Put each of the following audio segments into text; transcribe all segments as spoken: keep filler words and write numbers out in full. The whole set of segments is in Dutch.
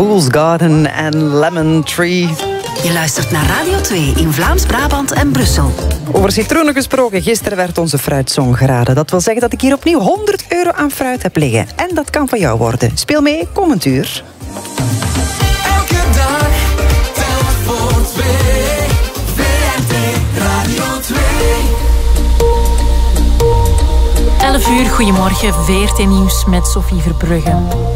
Fool's Garden en Lemon Tree. Je luistert naar Radio twee in Vlaams-Brabant en Brussel. Over citroenen gesproken, gisteren werd onze fruitsong geraden. Dat wil zeggen dat ik hier opnieuw honderd euro aan fruit heb liggen. En dat kan van jou worden. Speel mee, kom een uur. Elke dag, telk voor twee. V R T Radio twee. elf uur, goedemorgen, V R T Nieuws met Sophie Verbrugge.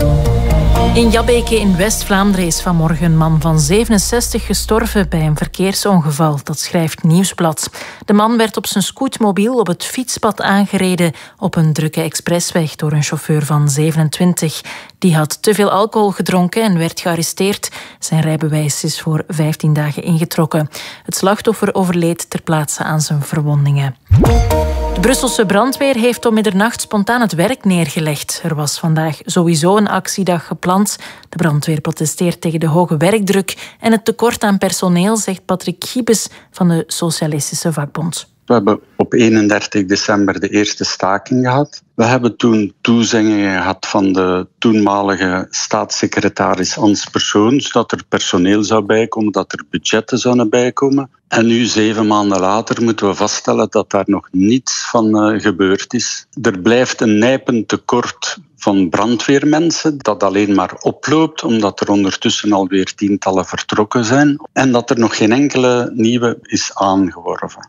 In Jabbeke in West-Vlaanderen is vanmorgen een man van zevenenzestig gestorven bij een verkeersongeval. Dat schrijft Nieuwsblad. De man werd op zijn scootmobiel op het fietspad aangereden op een drukke expressweg door een chauffeur van zevenentwintig. Die had te veel alcohol gedronken en werd gearresteerd. Zijn rijbewijs is voor vijftien dagen ingetrokken. Het slachtoffer overleed ter plaatse aan zijn verwondingen. De Brusselse brandweer heeft om middernacht spontaan het werk neergelegd. Er was vandaag sowieso een actiedag gepland. De brandweer protesteert tegen de hoge werkdruk en het tekort aan personeel, zegt Patrick Giebes van de Socialistische Vakbond. We hebben op eenendertig december de eerste staking gehad. We hebben toen toezeggingen gehad van de toenmalige staatssecretaris Ans Persoon, zodat er personeel zou bijkomen, dat er budgetten zouden bijkomen. En nu, zeven maanden later, moeten we vaststellen dat daar nog niets van uh, gebeurd is. Er blijft een nijpend tekort van brandweermensen, dat alleen maar oploopt, omdat er ondertussen alweer tientallen vertrokken zijn. En dat er nog geen enkele nieuwe is aangeworven.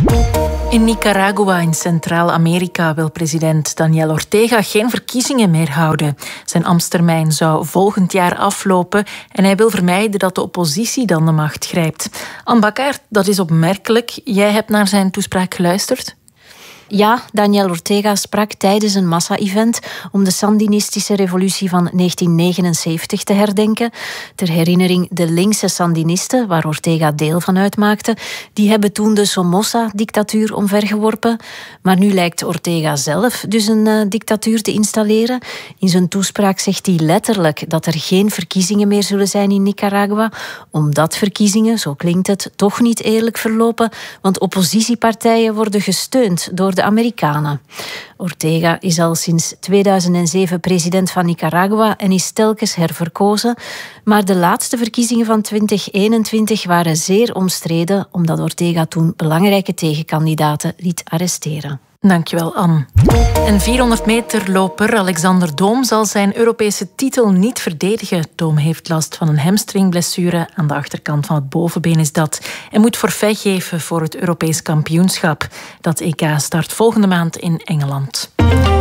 In Nicaragua in Centraal-Amerika wil president Daniel Ortega geen verkiezingen meer houden. Zijn ambtstermijn zou volgend jaar aflopen en hij wil vermijden dat de oppositie dan de macht grijpt. Anne Bakkaert, dat is opmerkelijk. Jij hebt naar zijn toespraak geluisterd? Ja, Daniel Ortega sprak tijdens een massa-event om de Sandinistische revolutie van negentien negenenzeventig te herdenken. Ter herinnering, de linkse Sandinisten, waar Ortega deel van uitmaakte, die hebben toen de Somoza-dictatuur omvergeworpen. Maar nu lijkt Ortega zelf dus een uh, dictatuur te installeren. In zijn toespraak zegt hij letterlijk dat er geen verkiezingen meer zullen zijn in Nicaragua, omdat verkiezingen, zo klinkt het, toch niet eerlijk verlopen, want oppositiepartijen worden gesteund door de Amerikanen. Ortega is al sinds tweeduizend zeven president van Nicaragua en is telkens herverkozen. Maar de laatste verkiezingen van twintig eenentwintig waren zeer omstreden, omdat Ortega toen belangrijke tegenkandidaten liet arresteren. Dankjewel, Anne. Een vierhonderd meter loper Alexander Doom zal zijn Europese titel niet verdedigen. Doom heeft last van een hamstringblessure. Aan de achterkant van het bovenbeen is dat. En moet forfait geven voor het Europees kampioenschap. Dat E K start volgende maand in Engeland.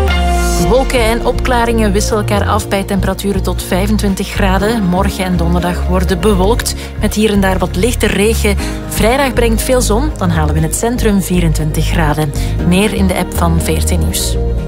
Wolken en opklaringen wisselen elkaar af bij temperaturen tot vijfentwintig graden. Morgen en donderdag worden bewolkt, met hier en daar wat lichte regen. Vrijdag brengt veel zon, dan halen we in het centrum vierentwintig graden. Meer in de app van V R T Nieuws.